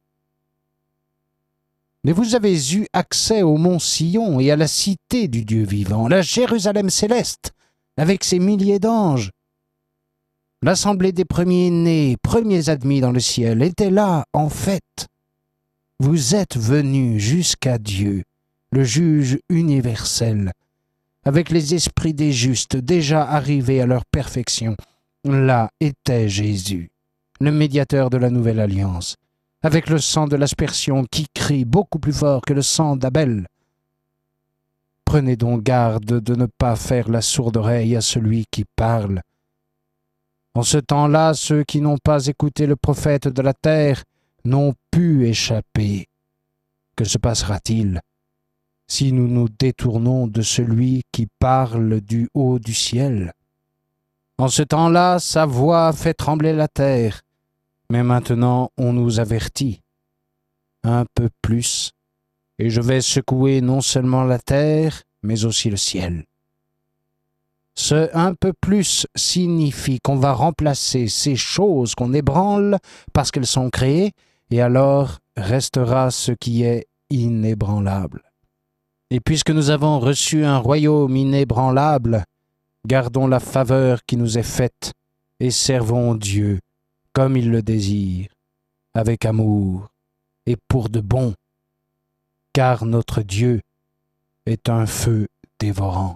Mais vous avez eu accès au mont Sion et à la cité du Dieu vivant, la Jérusalem céleste, avec ses milliers d'anges. L'assemblée des premiers-nés, premiers admis dans le ciel, était là, en fait. Vous êtes venus jusqu'à Dieu, le juge universel, avec les esprits des justes déjà arrivés à leur perfection. Là était Jésus, le médiateur de la nouvelle alliance, avec le sang de l'aspersion qui crie beaucoup plus fort que le sang d'Abel. Prenez donc garde de ne pas faire la sourde oreille à celui qui parle. En ce temps-là, ceux qui n'ont pas écouté le prophète de la terre n'ont pu échapper. Que se passera-t-il si nous nous détournons de celui qui parle du haut du ciel? En ce temps-là, sa voix fait trembler la terre, mais maintenant on nous avertit. Un peu plus, et je vais secouer non seulement la terre, mais aussi le ciel. Ce un peu plus signifie qu'on va remplacer ces choses qu'on ébranle parce qu'elles sont créées, et alors restera ce qui est inébranlable. Et puisque nous avons reçu un royaume inébranlable, gardons la faveur qui nous est faite et servons Dieu comme il le désire, avec amour et pour de bon, car notre Dieu est un feu dévorant.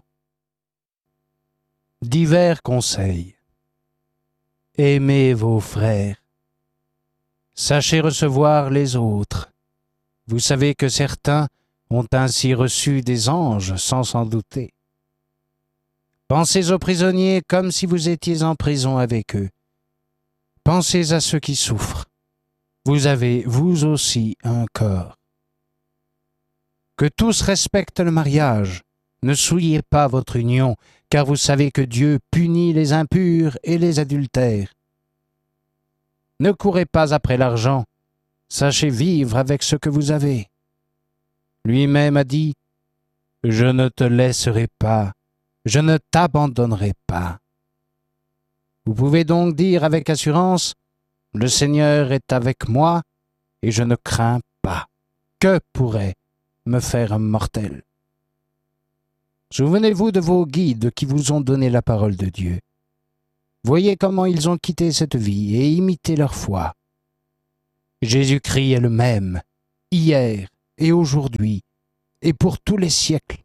Divers conseils. Aimez vos frères. Sachez recevoir les autres. Vous savez que certains ont ainsi reçu des anges sans s'en douter. Pensez aux prisonniers comme si vous étiez en prison avec eux. Pensez à ceux qui souffrent. Vous avez, vous aussi, un corps. Que tous respectent le mariage. Ne souillez pas votre union, car vous savez que Dieu punit les impurs et les adultères. Ne courez pas après l'argent. Sachez vivre avec ce que vous avez. Lui-même a dit « Je ne te laisserai pas, je ne t'abandonnerai pas. » Vous pouvez donc dire avec assurance « Le Seigneur est avec moi et je ne crains pas. Que pourrait me faire un mortel ?» Souvenez-vous de vos guides qui vous ont donné la parole de Dieu. Voyez comment ils ont quitté cette vie et imité leur foi. Jésus-Christ est le même, hier et aujourd'hui, et pour tous les siècles.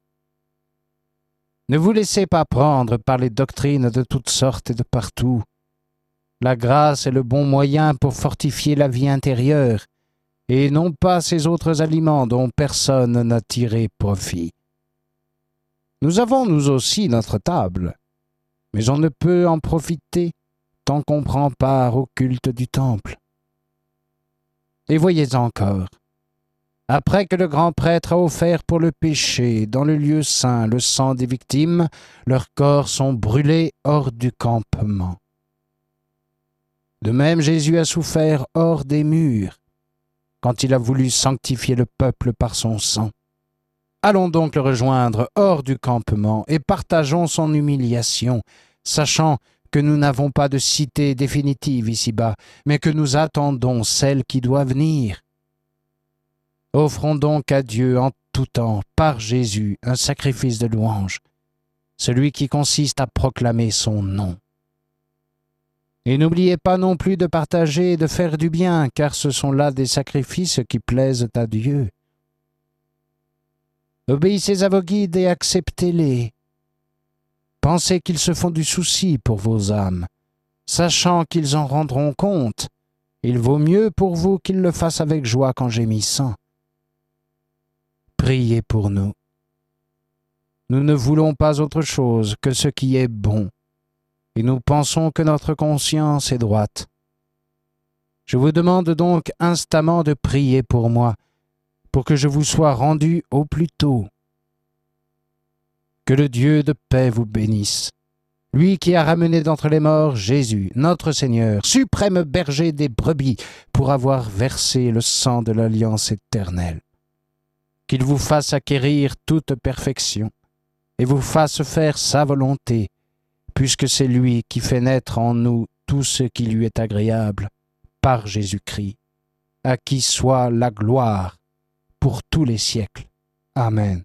Ne vous laissez pas prendre par les doctrines de toutes sortes et de partout. La grâce est le bon moyen pour fortifier la vie intérieure, et non pas ces autres aliments dont personne n'a tiré profit. Nous avons nous aussi notre table, mais on ne peut en profiter tant qu'on prend part au culte du temple. Et voyez encore, après que le grand prêtre a offert pour le péché dans le lieu saint le sang des victimes, leurs corps sont brûlés hors du campement. De même, Jésus a souffert hors des murs, quand il a voulu sanctifier le peuple par son sang. Allons donc le rejoindre hors du campement et partageons son humiliation, sachant que nous n'avons pas de cité définitive ici-bas, mais que nous attendons celle qui doit venir. Offrons donc à Dieu en tout temps, par Jésus, un sacrifice de louange, celui qui consiste à proclamer son nom. Et n'oubliez pas non plus de partager et de faire du bien, car ce sont là des sacrifices qui plaisent à Dieu. Obéissez à vos guides et acceptez-les. Pensez qu'ils se font du souci pour vos âmes, sachant qu'ils en rendront compte. Il vaut mieux pour vous qu'ils le fassent avec joie qu'en gémissant. Priez pour nous. Nous ne voulons pas autre chose que ce qui est bon, et nous pensons que notre conscience est droite. Je vous demande donc instamment de prier pour moi, pour que je vous sois rendu au plus tôt. Que le Dieu de paix vous bénisse, lui qui a ramené d'entre les morts Jésus, notre Seigneur, suprême berger des brebis, pour avoir versé le sang de l'alliance éternelle. Qu'il vous fasse acquérir toute perfection et vous fasse faire sa volonté, puisque c'est lui qui fait naître en nous tout ce qui lui est agréable, par Jésus-Christ, à qui soit la gloire pour tous les siècles. Amen.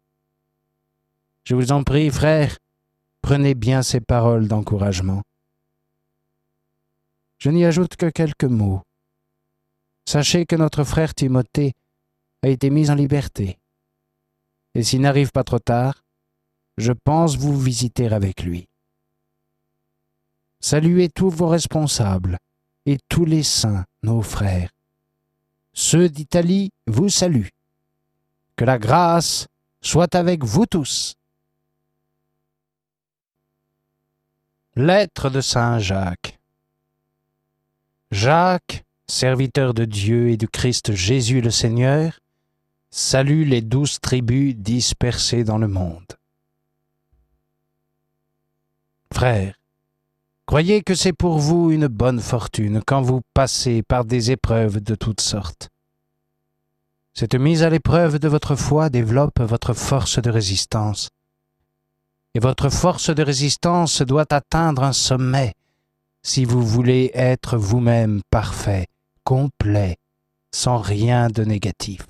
Je vous en prie, frères, prenez bien ces paroles d'encouragement. Je n'y ajoute que quelques mots. Sachez que notre frère Timothée a été mis en liberté. Et s'il n'arrive pas trop tard, je pense vous visiter avec lui. Saluez tous vos responsables et tous les saints, nos frères. Ceux d'Italie vous saluent. Que la grâce soit avec vous tous. Lettre de Saint Jacques. Jacques, serviteur de Dieu et du Christ Jésus le Seigneur, salue les douze tribus dispersées dans le monde. Frères, croyez que c'est pour vous une bonne fortune quand vous passez par des épreuves de toutes sortes. Cette mise à l'épreuve de votre foi développe votre force de résistance. Et votre force de résistance doit atteindre un sommet si vous voulez être vous-même parfait, complet, sans rien de négatif.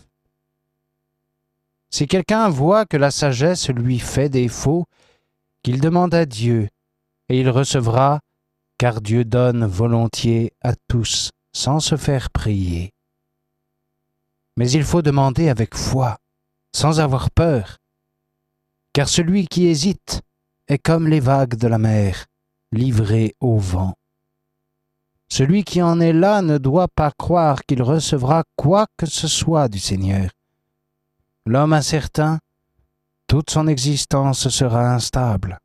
Si quelqu'un voit que la sagesse lui fait défaut, qu'il demande à Dieu, et il recevra, car Dieu donne volontiers à tous, sans se faire prier. Mais il faut demander avec foi, sans avoir peur, car celui qui hésite est comme les vagues de la mer, livrées au vent. Celui qui en est là ne doit pas croire qu'il recevra quoi que ce soit du Seigneur. L'homme incertain, toute son existence sera instable.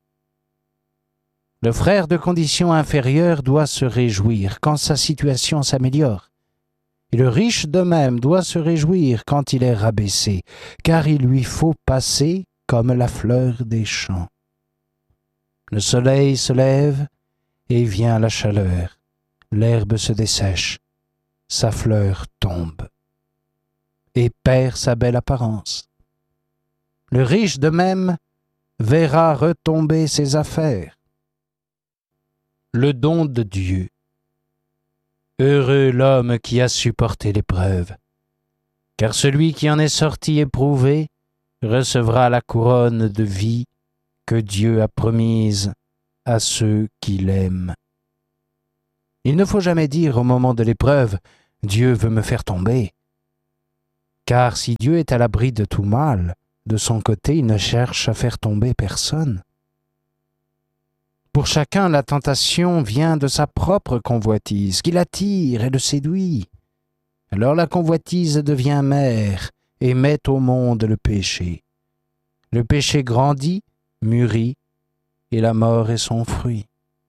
Le frère de condition inférieure doit se réjouir quand sa situation s'améliore. Et le riche de même doit se réjouir quand il est rabaissé, car il lui faut passer comme la fleur des champs. Le soleil se lève et vient la chaleur. L'herbe se dessèche, sa fleur tombe et perd sa belle apparence. Le riche de même verra retomber ses affaires. Le don de Dieu. Heureux l'homme qui a supporté l'épreuve, car celui qui en est sorti éprouvé recevra la couronne de vie que Dieu a promise à ceux qui l'aiment. Il ne faut jamais dire au moment de l'épreuve « Dieu veut me faire tomber ». Car si Dieu est à l'abri de tout mal, de son côté, il ne cherche à faire tomber personne. Pour chacun, la tentation vient de sa propre convoitise, qui l'attire et le séduit. Alors la convoitise devient mère et met au monde le péché. Le péché grandit, mûrit, et la mort est son fruit.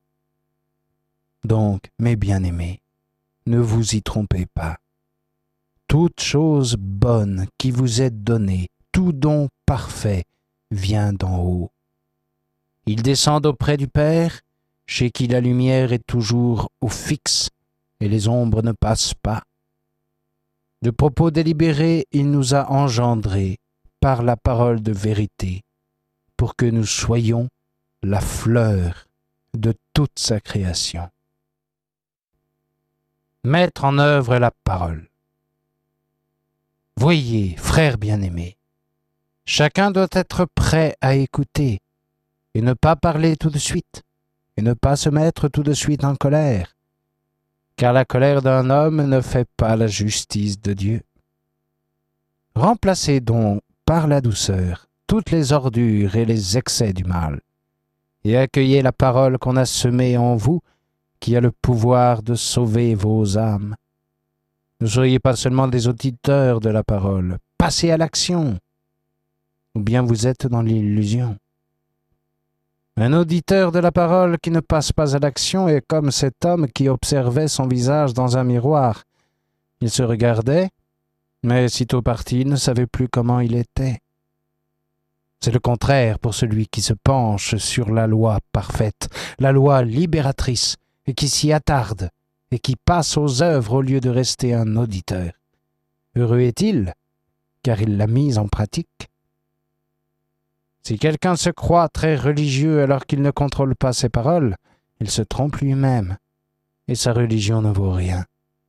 Donc, mes bien-aimés, ne vous y trompez pas. Toute chose bonne qui vous est donnée, tout don parfait, vient d'en haut. Ils descendent auprès du Père, chez qui la lumière est toujours au fixe et les ombres ne passent pas. De propos délibérés, il nous a engendrés par la parole de vérité, pour que nous soyons la fleur de toute sa création. Mettre en œuvre la parole. Voyez, frères bien-aimés, chacun doit être prêt à écouter et ne pas parler tout de suite, et ne pas se mettre tout de suite en colère, car la colère d'un homme ne fait pas la justice de Dieu. Remplacez donc par la douceur toutes les ordures et les excès du mal, et accueillez la parole qu'on a semée en vous, qui a le pouvoir de sauver vos âmes. Ne soyez pas seulement des auditeurs de la parole, passez à l'action, ou bien vous êtes dans l'illusion. Un auditeur de la parole qui ne passe pas à l'action est comme cet homme qui observait son visage dans un miroir. Il se regardait, mais sitôt parti, il ne savait plus comment il était. C'est le contraire pour celui qui se penche sur la loi parfaite, la loi libératrice, et qui s'y attarde, et qui passe aux œuvres au lieu de rester un auditeur. Heureux est-il, car il l'a mise en pratique. Si quelqu'un se croit très religieux alors qu'il ne contrôle pas ses paroles, il se trompe lui-même, et sa religion ne vaut rien.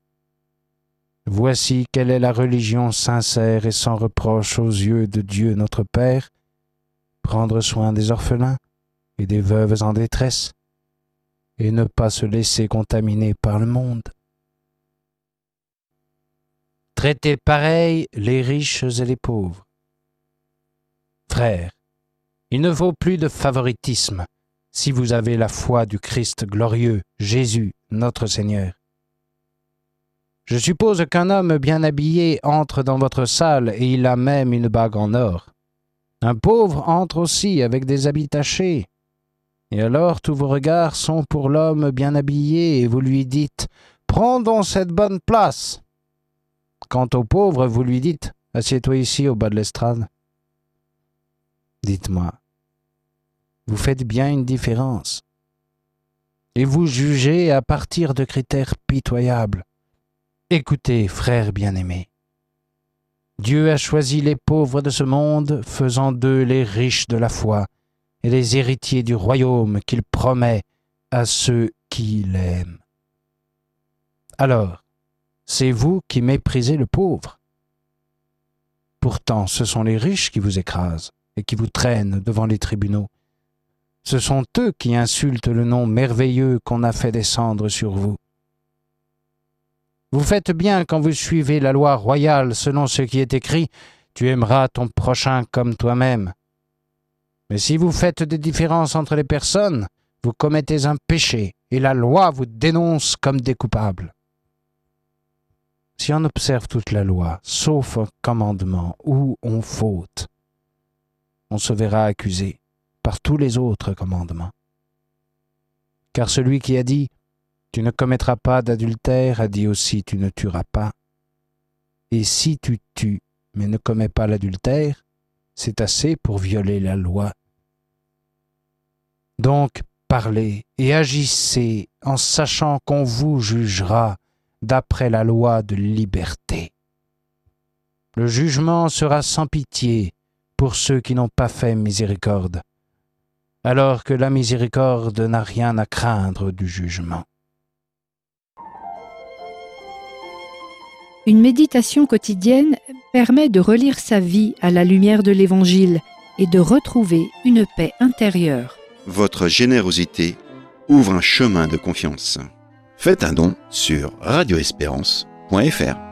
Voici quelle est la religion sincère et sans reproche aux yeux de Dieu notre Père, prendre soin des orphelins et des veuves en détresse, et ne pas se laisser contaminer par le monde. Traitez pareil les riches et les pauvres. Frères, il ne faut plus de favoritisme si vous avez la foi du Christ glorieux, Jésus, notre Seigneur. Je suppose qu'un homme bien habillé entre dans votre salle et il a même une bague en or. Un pauvre entre aussi avec des habits tachés. Et alors tous vos regards sont pour l'homme bien habillé et vous lui dites « Prends donc cette bonne place !» Quant au pauvre, vous lui dites « Assieds-toi ici au bas de l'estrade. » Dites-moi, vous faites bien une différence. Et vous jugez à partir de critères pitoyables. Écoutez, frères bien-aimés, Dieu a choisi les pauvres de ce monde, faisant d'eux les riches de la foi et les héritiers du royaume qu'il promet à ceux qui l'aiment. Alors, c'est vous qui méprisez le pauvre. Pourtant, ce sont les riches qui vous écrasent et qui vous traînent devant les tribunaux. Ce sont eux qui insultent le nom merveilleux qu'on a fait descendre sur vous. Vous faites bien quand vous suivez la loi royale selon ce qui est écrit « Tu aimeras ton prochain comme toi-même ». Mais si vous faites des différences entre les personnes, vous commettez un péché et la loi vous dénonce comme des coupables. Si on observe toute la loi, sauf un commandement où on faute, on se verra accusé par tous les autres commandements. Car celui qui a dit « Tu ne commettras pas d'adultère » a dit aussi « Tu ne tueras pas ». Et si tu tues, mais ne commets pas l'adultère, c'est assez pour violer la loi. Donc, parlez et agissez en sachant qu'on vous jugera d'après la loi de liberté. Le jugement sera sans pitié pour ceux qui n'ont pas fait miséricorde, alors que la miséricorde n'a rien à craindre du jugement. Une méditation quotidienne permet de relire sa vie à la lumière de l'Évangile et de retrouver une paix intérieure. Votre générosité ouvre un chemin de confiance. Faites un don sur radio espérance point f r.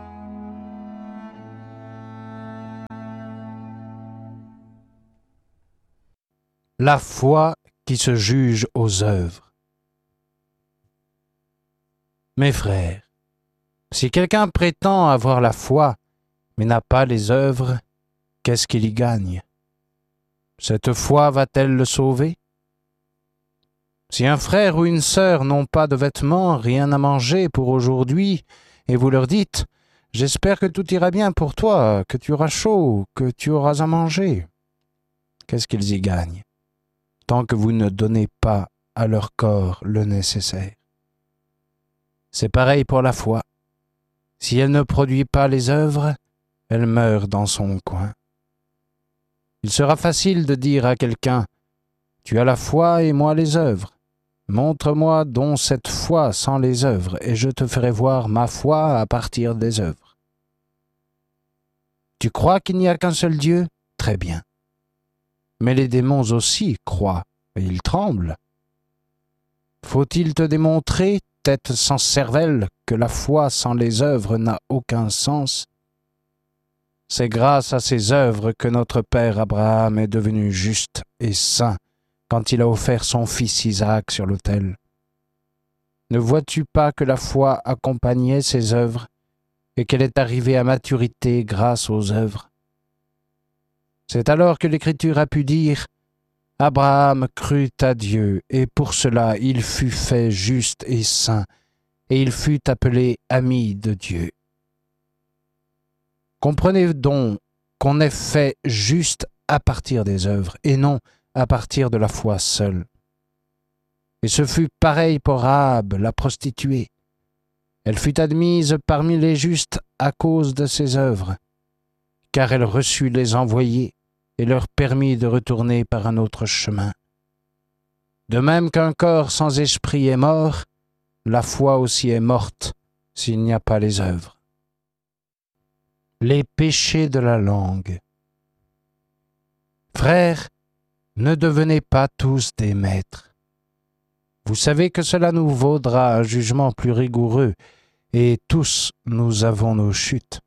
La foi qui se juge aux œuvres. Mes frères, si quelqu'un prétend avoir la foi, mais n'a pas les œuvres, qu'est-ce qu'il y gagne? Cette foi va-t-elle le sauver? Si un frère ou une sœur n'ont pas de vêtements, rien à manger pour aujourd'hui, et vous leur dites « J'espère que tout ira bien pour toi, que tu auras chaud, que tu auras à manger », qu'est-ce qu'ils y gagnent, tant que vous ne donnez pas à leur corps le nécessaire? C'est pareil pour la foi. Si elle ne produit pas les œuvres, elle meurt dans son coin. Il sera facile de dire à quelqu'un « Tu as la foi et moi les œuvres. Montre-moi donc cette foi sans les œuvres, et je te ferai voir ma foi à partir des œuvres. » Tu crois qu'il n'y a qu'un seul Dieu? Très bien. Mais les démons aussi croient, et ils tremblent. Faut-il te démontrer, tête sans cervelle, que la foi sans les œuvres n'a aucun sens? C'est grâce à ces œuvres que notre père Abraham est devenu juste et saint quand il a offert son fils Isaac sur l'autel. Ne vois-tu pas que la foi accompagnait ces œuvres et qu'elle est arrivée à maturité grâce aux œuvres? C'est alors que l'Écriture a pu dire « Abraham crut à Dieu, et pour cela il fut fait juste et saint, et il fut appelé ami de Dieu. » Comprenez donc qu'on est fait juste à partir des œuvres, et non à partir de la foi seule. Et ce fut pareil pour Rahab, la prostituée. Elle fut admise parmi les justes à cause de ses œuvres, car elle reçut les envoyés et leur permit de retourner par un autre chemin. De même qu'un corps sans esprit est mort, la foi aussi est morte s'il n'y a pas les œuvres. Les péchés de la langue. Frères, ne devenez pas tous des maîtres. Vous savez que cela nous vaudra un jugement plus rigoureux, et tous nous avons nos chutes.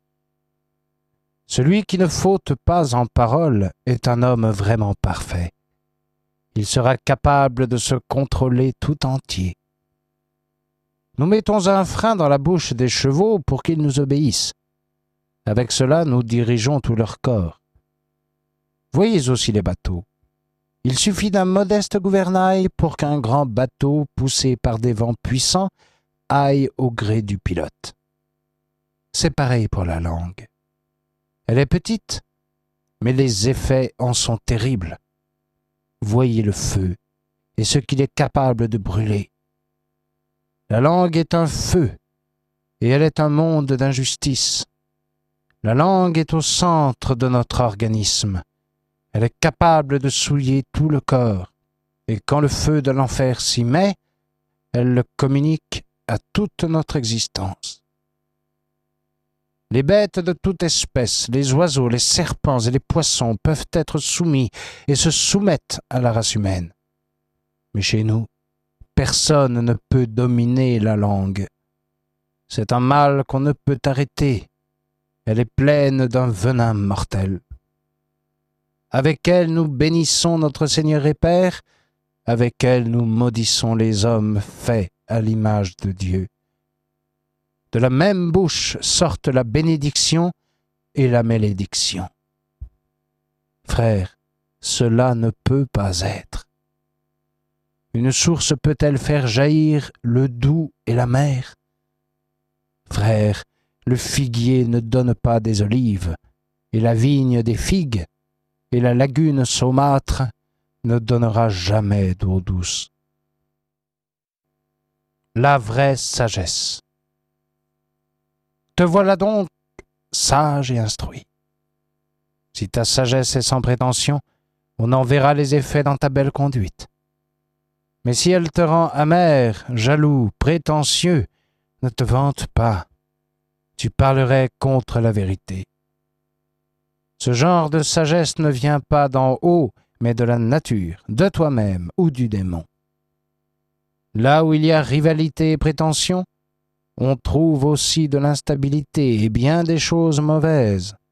Celui qui ne faute pas en parole est un homme vraiment parfait. Il sera capable de se contrôler tout entier. Nous mettons un frein dans la bouche des chevaux pour qu'ils nous obéissent. Avec cela, nous dirigeons tout leur corps. Voyez aussi les bateaux. Il suffit d'un modeste gouvernail pour qu'un grand bateau, poussé par des vents puissants, aille au gré du pilote. C'est pareil pour la langue. Elle est petite, mais les effets en sont terribles. Voyez le feu et ce qu'il est capable de brûler. La langue est un feu, et elle est un monde d'injustice. La langue est au centre de notre organisme. Elle est capable de souiller tout le corps, et quand le feu de l'enfer s'y met, elle le communique à toute notre existence. Les bêtes de toute espèce, les oiseaux, les serpents et les poissons peuvent être soumis et se soumettent à la race humaine. Mais chez nous, personne ne peut dominer la langue. C'est un mal qu'on ne peut arrêter. Elle est pleine d'un venin mortel. Avec elle, nous bénissons notre Seigneur et Père. Avec elle, nous maudissons les hommes faits à l'image de Dieu. De la même bouche sortent la bénédiction et la malédiction. Frères, cela ne peut pas être. Une source peut-elle faire jaillir le doux et l'amer? Frères, le figuier ne donne pas des olives, et la vigne des figues, et la lagune saumâtre ne donnera jamais d'eau douce. La vraie sagesse. Te voilà donc sage et instruit. Si ta sagesse est sans prétention, on en verra les effets dans ta belle conduite. Mais si elle te rend amer, jaloux, prétentieux, ne te vante pas. Tu parlerais contre la vérité. Ce genre de sagesse ne vient pas d'en haut, mais de la nature, de toi-même ou du démon. Là où il y a rivalité et prétention, on trouve aussi de l'instabilité et bien des choses mauvaises.